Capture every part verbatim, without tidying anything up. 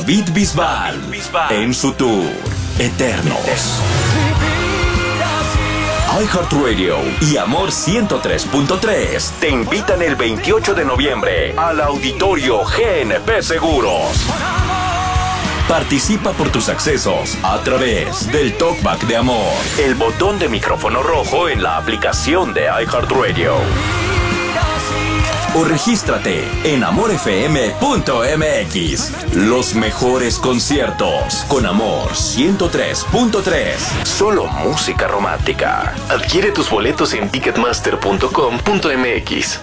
David Bisbal en su tour Eternos. iHeartRadio y Amor ciento tres punto tres te invitan el veintiocho de noviembre al Auditorio G N P Seguros. Participa por tus accesos a través del Talkback de Amor, el botón de micrófono rojo en la aplicación de iHeartRadio. O regístrate en amor f m punto m x. Los mejores conciertos con Amor ciento tres punto tres. Solo música romántica. Adquiere tus boletos en ticketmaster punto com punto m x.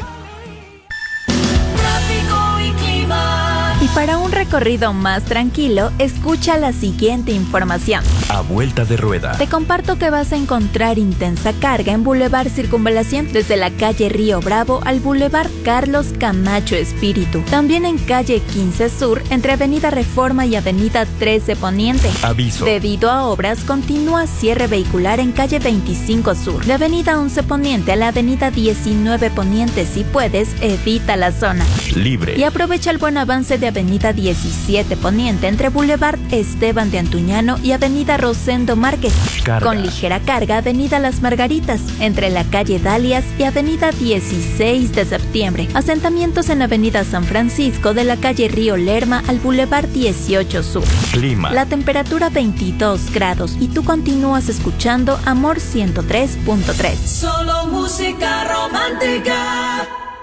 Y para un recorrido más tranquilo, escucha la siguiente información. A vuelta de rueda. Te comparto que vas a encontrar intensa carga en Boulevard Circunvalación, desde la calle Río Bravo al Boulevard Carlos Camacho Espíritu. También en calle quince Sur, entre Avenida Reforma y Avenida trece Poniente. Aviso. Debido a obras, continúa cierre vehicular en calle veinticinco Sur, de Avenida once Poniente a la Avenida diecinueve Poniente. Si puedes, evita la zona. Libre. Y aprovecha el buen avance de Avenida diecisiete Poniente entre Boulevard Esteban de Antuñano y Avenida Rosendo Márquez. Carga. Con ligera carga, Avenida Las Margaritas, entre la calle Dalias y Avenida dieciséis de septiembre. Asentamientos en Avenida San Francisco, de la calle Río Lerma al Boulevard dieciocho Sur. Clima. La temperatura veintidós grados y tú continúas escuchando Amor ciento tres punto tres. Solo música romántica.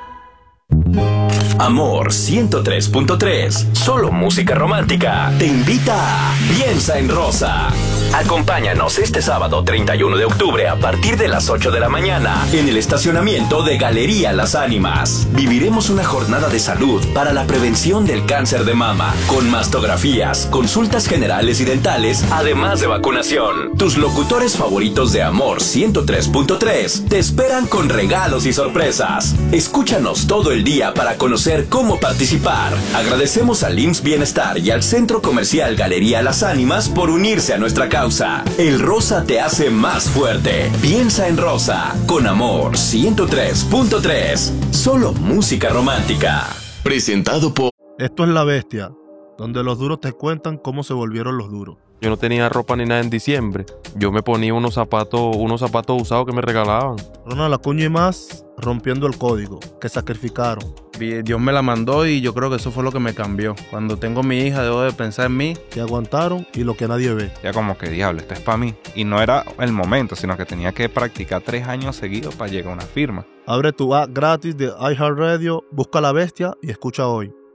Amor ciento tres punto tres, solo música romántica, te invita a Piensa en Rosa. Acompáñanos este sábado treinta y uno de octubre a partir de las ocho de la mañana en el estacionamiento de Galería Las Ánimas. Viviremos una jornada de salud para la prevención del cáncer de mama, con mastografías, consultas generales y dentales, además de vacunación. Tus locutores favoritos de Amor ciento tres punto tres te esperan con regalos y sorpresas. Escúchanos todo el día para conocer cómo participar. Agradecemos al I M S S Bienestar y al Centro Comercial Galería Las Ánimas por unirse a nuestra causa. El rosa te hace más fuerte. Piensa en Rosa con Amor ciento tres punto tres. Solo música romántica. Presentado por... Esto es La Bestia, donde los duros te cuentan cómo se volvieron los duros. Yo no tenía ropa ni nada en diciembre. Yo me ponía unos zapatos, unos zapatos usados que me regalaban. Ronald Acuña y más rompiendo el código, que sacrificaron. Dios me la mandó y yo creo que eso fue lo que me cambió. Cuando tengo mi hija debo de pensar en mí. Que aguantaron y lo que nadie ve. Ya como que diablo, esto es para mí. Y no era el momento, sino que tenía que practicar tres años seguidos para llegar a una firma. Abre tu app gratis de iHeartRadio, busca La Bestia y escucha hoy.